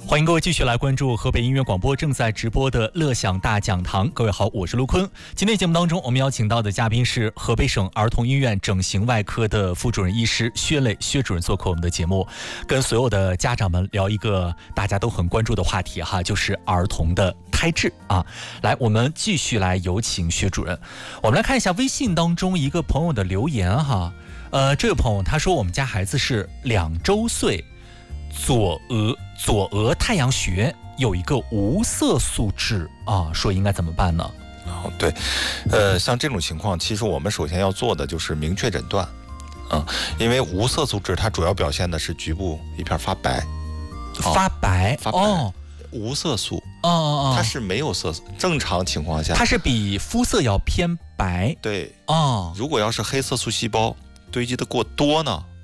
欢迎各位继续来关注河北音乐广播正在直播的乐享大讲堂。各位好，我是卢坤。今天节目当中，我们邀请到的嘉宾是河北省儿童医院整形外科的副主任医师薛磊薛主任做客我们的节目，跟所有的家长们聊一个大家都很关注的话题哈，就是儿童的胎质啊。来，我们继续来有请薛主任。我们来看一下微信当中一个朋友的留言哈，这位朋友他说我们家孩子是2周岁。左额太阳穴有一个无色素痣啊，说应该怎么办呢？ 对，像这种情况，其实我们首先要做的就是明确诊断，因为无色素痣它主要表现的是局部一片发白， 发白哦， 无色素它是没有色素，正常情况下它是比肤色要偏白， 对如果要是黑色素细胞堆积的过多呢，